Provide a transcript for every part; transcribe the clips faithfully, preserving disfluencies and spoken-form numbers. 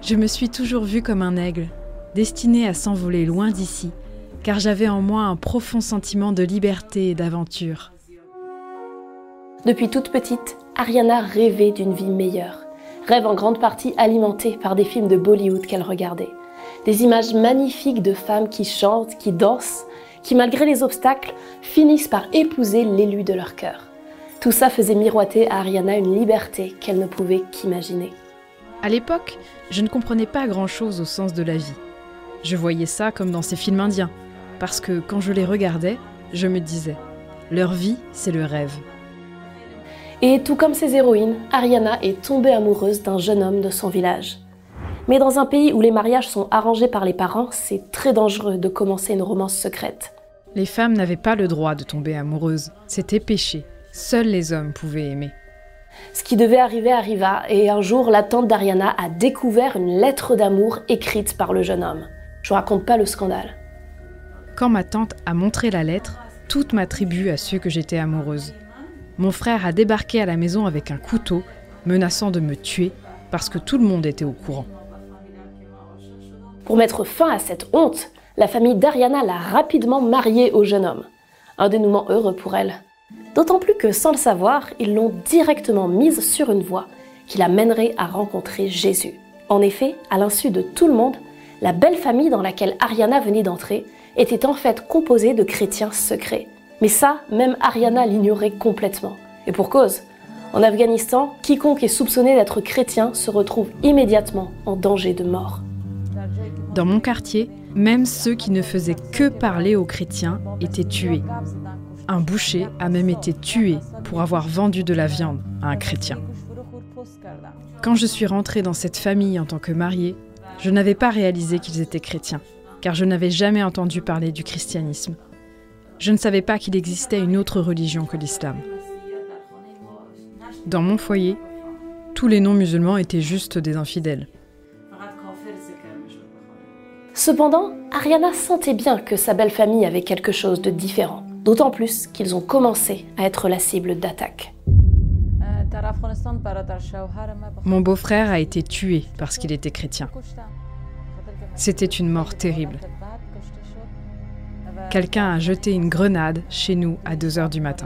Je me suis toujours vue comme un aigle, destiné à s'envoler loin d'ici, car j'avais en moi un profond sentiment de liberté et d'aventure. Depuis toute petite, Ariana rêvait d'une vie meilleure. Rêve en grande partie alimenté par des films de Bollywood qu'elle regardait. Des images magnifiques de femmes qui chantent, qui dansent, qui malgré les obstacles, finissent par épouser l'élu de leur cœur. Tout ça faisait miroiter à Ariana une liberté qu'elle ne pouvait qu'imaginer. À l'époque, je ne comprenais pas grand-chose au sens de la vie. Je voyais ça comme dans ces films indiens, parce que quand je les regardais, je me disais « leur vie, c'est le rêve ». Et tout comme ses héroïnes, Ariana est tombée amoureuse d'un jeune homme de son village. Mais dans un pays où les mariages sont arrangés par les parents, c'est très dangereux de commencer une romance secrète. Les femmes n'avaient pas le droit de tomber amoureuses, c'était péché. Seuls les hommes pouvaient aimer. Ce qui devait arriver arriva, et un jour, la tante d'Ariana a découvert une lettre d'amour écrite par le jeune homme. Je vous raconte pas le scandale. Quand ma tante a montré la lettre, toute ma tribu a su que j'étais amoureuse. Mon frère a débarqué à la maison avec un couteau, menaçant de me tuer, parce que tout le monde était au courant. Pour mettre fin à cette honte, la famille d'Ariana l'a rapidement mariée au jeune homme. Un dénouement heureux pour elle. D'autant plus que, sans le savoir, ils l'ont directement mise sur une voie qui la mènerait à rencontrer Jésus. En effet, à l'insu de tout le monde, la belle famille dans laquelle Ariana venait d'entrer était en fait composée de chrétiens secrets. Mais ça, même Ariana l'ignorait complètement. Et pour cause, en Afghanistan, quiconque est soupçonné d'être chrétien se retrouve immédiatement en danger de mort. Dans mon quartier, même ceux qui ne faisaient que parler aux chrétiens étaient tués. Un boucher a même été tué pour avoir vendu de la viande à un chrétien. Quand je suis rentrée dans cette famille en tant que mariée, je n'avais pas réalisé qu'ils étaient chrétiens, car je n'avais jamais entendu parler du christianisme. Je ne savais pas qu'il existait une autre religion que l'islam. Dans mon foyer, tous les non-musulmans étaient juste des infidèles. Cependant, Ariana sentait bien que sa belle famille avait quelque chose de différent. D'autant plus qu'ils ont commencé à être la cible d'attaques. Mon beau-frère a été tué parce qu'il était chrétien. C'était une mort terrible. Quelqu'un a jeté une grenade chez nous à deux heures du matin.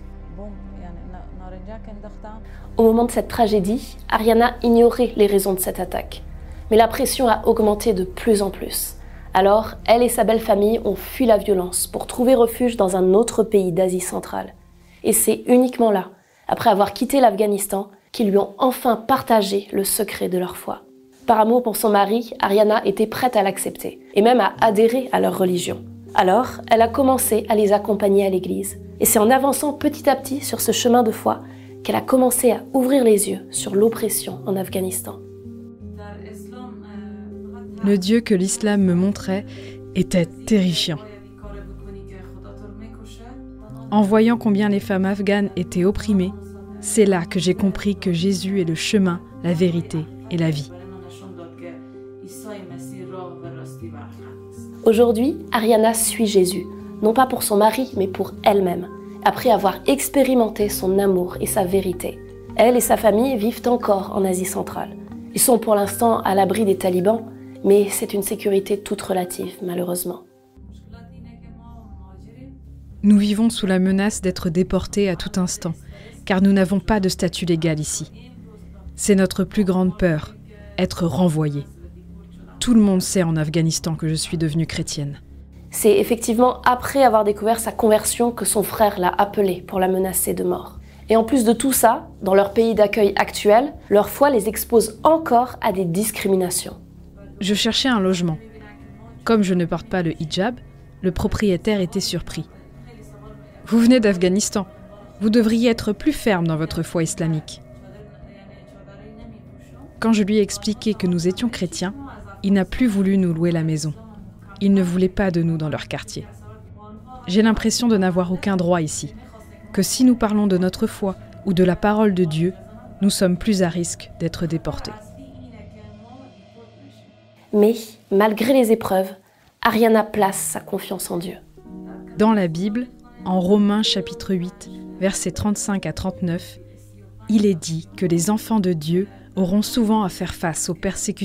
Au moment de cette tragédie, Ariana ignorait les raisons de cette attaque. Mais la pression a augmenté de plus en plus. Alors, elle et sa belle famille ont fui la violence pour trouver refuge dans un autre pays d'Asie centrale. Et c'est uniquement là, après avoir quitté l'Afghanistan, qu'ils lui ont enfin partagé le secret de leur foi. Par amour pour son mari, Ariana était prête à l'accepter, et même à adhérer à leur religion. Alors, elle a commencé à les accompagner à l'église. Et c'est en avançant petit à petit sur ce chemin de foi qu'elle a commencé à ouvrir les yeux sur l'oppression en Afghanistan. Le Dieu que l'islam me montrait était terrifiant. En voyant combien les femmes afghanes étaient opprimées, c'est là que j'ai compris que Jésus est le chemin, la vérité et la vie. Aujourd'hui, Ariana suit Jésus, non pas pour son mari, mais pour elle-même, après avoir expérimenté son amour et sa vérité. Elle et sa famille vivent encore en Asie centrale. Ils sont pour l'instant à l'abri des talibans, mais c'est une sécurité toute relative, malheureusement. Nous vivons sous la menace d'être déportés à tout instant, car nous n'avons pas de statut légal ici. C'est notre plus grande peur, être renvoyés. Tout le monde sait en Afghanistan que je suis devenue chrétienne. C'est effectivement après avoir découvert sa conversion que son frère l'a appelée pour la menacer de mort. Et en plus de tout ça, dans leur pays d'accueil actuel, leur foi les expose encore à des discriminations. Je cherchais un logement. Comme je ne porte pas le hijab, le propriétaire était surpris. « Vous venez d'Afghanistan. Vous devriez être plus ferme dans votre foi islamique. » Quand je lui ai expliqué que nous étions chrétiens, il n'a plus voulu nous louer la maison. Il ne voulait pas de nous dans leur quartier. J'ai l'impression de n'avoir aucun droit ici, que si nous parlons de notre foi ou de la parole de Dieu, nous sommes plus à risque d'être déportés. Mais, malgré les épreuves, Ariana place sa confiance en Dieu. Dans la Bible, en Romains chapitre huit, versets trente-cinq à trente-neuf, il est dit que les enfants de Dieu auront souvent à faire face aux persécutions